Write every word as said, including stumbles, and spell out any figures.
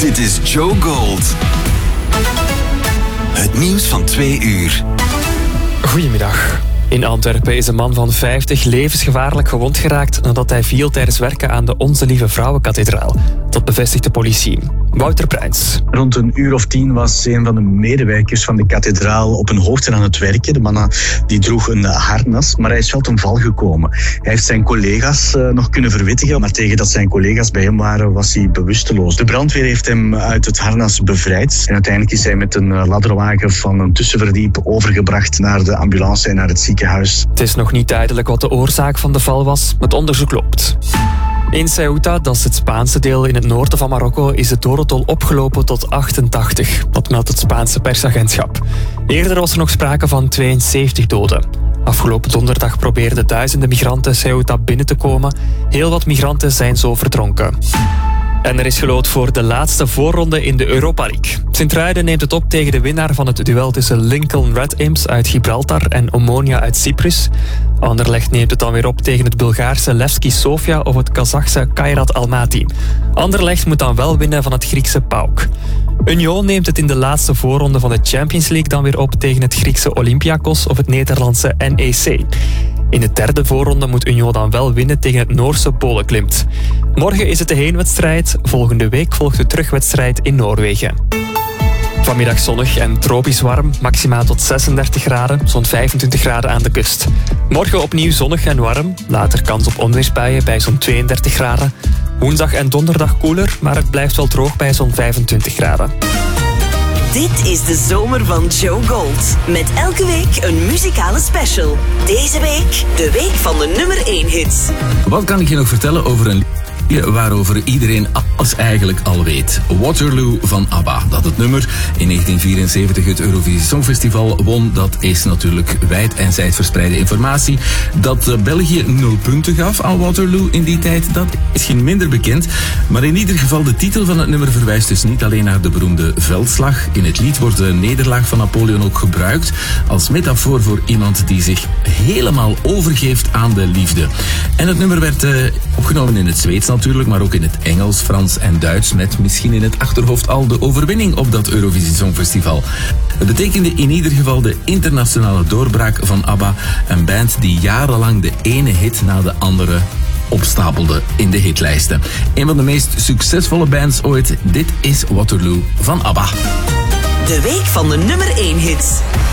Dit is Joe Gold. Het nieuws van twee uur. Goedemiddag. In Antwerpen is een man van vijftig levensgevaarlijk gewond geraakt nadat hij viel tijdens werken aan de Onze Lieve Vrouwenkathedraal. Dat bevestigt de politie. Wouter Prijns. Rond een uur of tien was een van de medewerkers van de kathedraal op een hoogte aan het werken. De man die droeg een harnas, maar hij is wel ten val gekomen. Hij heeft zijn collega's uh, nog kunnen verwittigen, maar tegen dat zijn collega's bij hem waren, was hij bewusteloos. De brandweer heeft hem uit het harnas bevrijd. En uiteindelijk is hij met een ladderwagen van een tussenverdiep overgebracht naar de ambulance en naar het ziekenhuis. Het is nog niet duidelijk wat de oorzaak van de val was. Het onderzoek loopt. In Ceuta, dat is het Spaanse deel in het noorden van Marokko, is het dodentol opgelopen tot achtentachtig. Dat meldt het Spaanse persagentschap. Eerder was er nog sprake van tweeënzeventig doden. Afgelopen donderdag probeerden duizenden migranten Ceuta binnen te komen. Heel wat migranten zijn zo verdronken. En er is geloot voor de laatste voorronde in de Europa League. Sint-Truiden neemt het op tegen de winnaar van het duel tussen Lincoln Red Imps uit Gibraltar en Omonia uit Cyprus. Anderlecht neemt het dan weer op tegen het Bulgaarse Levski Sofia of het Kazachse Kairat Almaty. Anderlecht moet dan wel winnen van het Griekse PAOK. Union neemt het in de laatste voorronde van de Champions League dan weer op tegen het Griekse Olympiakos of het Nederlandse N E C. In de derde voorronde moet Union dan wel winnen tegen het Noorse Bolenklimt. Morgen is het de heenwedstrijd. Volgende week volgt de terugwedstrijd in Noorwegen. Vanmiddag zonnig en tropisch warm, maximaal tot zesendertig graden, zo'n vijfentwintig graden aan de kust. Morgen opnieuw zonnig en warm, later kans op onweersbuien bij zo'n tweeëndertig graden. Woensdag en donderdag koeler, maar het blijft wel droog bij zo'n vijfentwintig graden. Dit is de zomer van Joe Gold. Met elke week een muzikale special. Deze week de week van de nummer één hits. Wat kan ik je nog vertellen over een liedje waarover iedereen alles eigenlijk al weet? Waterloo van ABBA. Dat het nummer in negentien vierenzeventig het Eurovisie Songfestival won, dat is natuurlijk wijd en zijd verspreide informatie. Dat België nul punten gaf aan Waterloo in die tijd, dat is misschien minder bekend. Maar in ieder geval, de titel van het nummer verwijst dus niet alleen naar de beroemde veldslag. In het lied wordt de nederlaag van Napoleon ook gebruikt als metafoor voor iemand die zich helemaal overgeeft aan de liefde. En het nummer werd uh, opgenomen in het Zweeds natuurlijk, maar ook in het Engels, Frans en Duits, met misschien in het achterhoofd al de overwinning op dat Eurovisie Songfestival. Het betekende in ieder geval de internationale doorbraak van ABBA, een band die jarenlang de ene hit na de andere opstapelde in de hitlijsten. Een van de meest succesvolle bands ooit, dit is Waterloo van ABBA. De week van de nummer één hits.